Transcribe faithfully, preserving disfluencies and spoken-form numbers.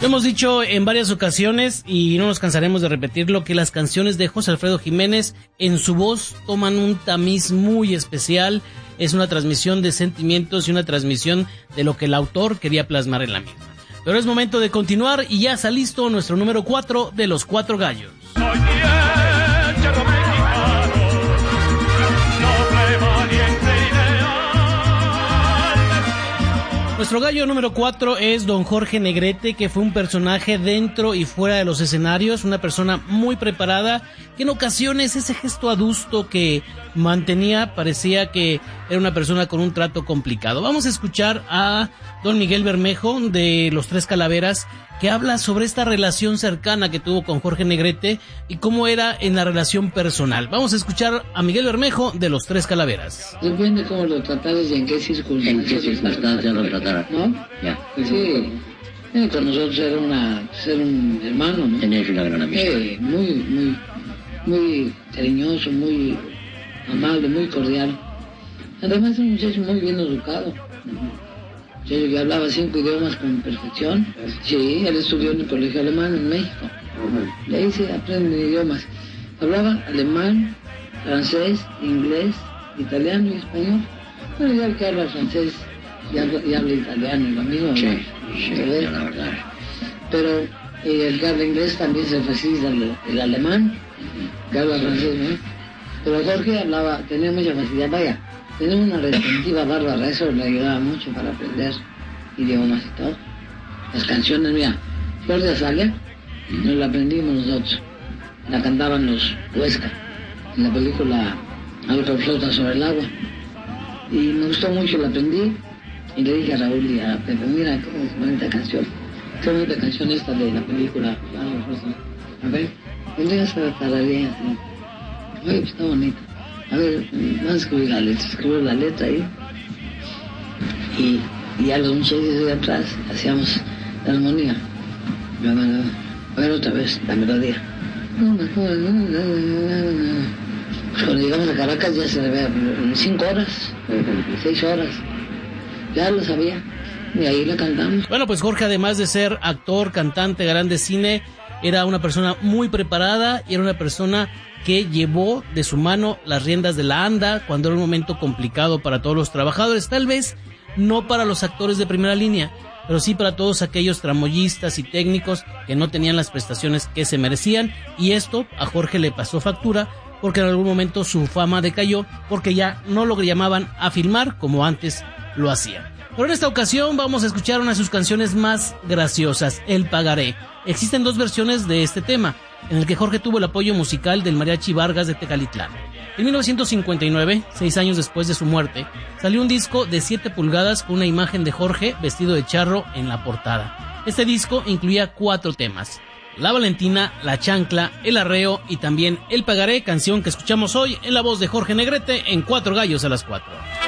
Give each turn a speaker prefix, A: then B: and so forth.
A: Lo hemos dicho en varias ocasiones y no nos cansaremos de repetirlo, que las canciones de José Alfredo Jiménez en su voz toman un tamiz muy especial. Es una transmisión de sentimientos y una transmisión de lo que el autor quería plasmar en la misma. Pero es momento de continuar y ya está listo nuestro número cuatro de los Cuatro Gallos.
B: Soy bien yerro mexicano, noble, valiente, ideal.
A: Nuestro gallo número cuatro es don Jorge Negrete, que fue un personaje dentro y fuera de los escenarios, una persona muy preparada, que en ocasiones ese gesto adusto que mantenía parecía que era una persona con un trato complicado. Vamos a escuchar a don Miguel Bermejo de Los Tres Calaveras, que habla sobre esta relación cercana que tuvo con Jorge Negrete y cómo era en la relación personal. Vamos a escuchar a Miguel Bermejo de Los Tres Calaveras.
C: Depende cómo lo trataras y en qué circunstancias.
D: ¿En qué circunstancias lo tratara?
C: ¿No?
D: Ya.
C: Sí. Eh, con nosotros era una, ser un hermano, ¿no?
D: Tenías una gran amistad.
C: Eh, muy, muy, muy cariñoso, muy amable, muy cordial. Además es un muchacho muy bien educado. Yo que hablaba cinco idiomas con perfección. Sí, él estudió en el colegio alemán en México. De ahí se aprenden idiomas. Hablaba alemán, francés, inglés, italiano y español. Bueno, ya el que habla francés y habla, y habla italiano, y lo mismo.
D: Sí,
C: ¿no?
D: sí,
C: ¿Se ve?
D: la verdad.
C: Pero y el que habla inglés también se facilita el, el alemán, que habla francés, ¿no? Pero Jorge hablaba, tenía mucha facilidad, vaya. Tenía una retentiva bárbara, eso le ayudaba mucho para aprender idiomas y todo. Las canciones, mira, Flor de Azalea, nos la aprendimos nosotros. La cantaban los Huesca, en la película Algo que flota sobre el agua. Y me gustó mucho, la aprendí. Y le dije a Raúl y a Pepe, mira, qué bonita canción. Qué bonita canción esta de la película. A ver, vendrías a tararear así. Oye, pues está bonita. A ver, vamos a escribir la letra, escribir la letra ahí. Y, y a los muchachos de atrás hacíamos la armonía. A ver otra vez, la melodía. Cuando llegamos a Caracas ya se le ve en cinco horas, seis horas. Ya lo sabía. Y ahí la cantamos.
A: Bueno, pues Jorge, además de ser actor, cantante, grande cine, era una persona muy preparada y era una persona que llevó de su mano las riendas de la ANDA cuando era un momento complicado para todos los trabajadores, tal vez no para los actores de primera línea, pero sí para todos aquellos tramoyistas y técnicos que no tenían las prestaciones que se merecían, y esto a Jorge le pasó factura porque en algún momento su fama decayó porque ya no lo llamaban a filmar como antes lo hacían. Pero en esta ocasión vamos a escuchar una de sus canciones más graciosas, El Pagaré. Existen dos versiones de este tema, en el que Jorge tuvo el apoyo musical del Mariachi Vargas de Tecalitlán. En mil novecientos cincuenta y nueve, seis años después de su muerte, salió un disco de siete pulgadas con una imagen de Jorge vestido de charro en la portada. Este disco incluía cuatro temas: La Valentina, La Chancla, El Arreo y también El Pagaré, canción que escuchamos hoy en la voz de Jorge Negrete en Cuatro Gallos a las Cuatro.